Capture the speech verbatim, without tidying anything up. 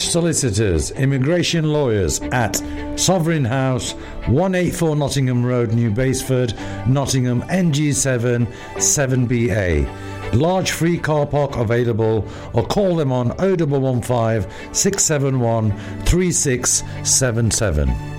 Solicitors, Immigration Lawyers at Sovereign House, one eighty-four Nottingham Road, New Basford, Nottingham, N G seven seven B A. Large free car park available, or call them on oh one one five, six seven one, three six seven seven.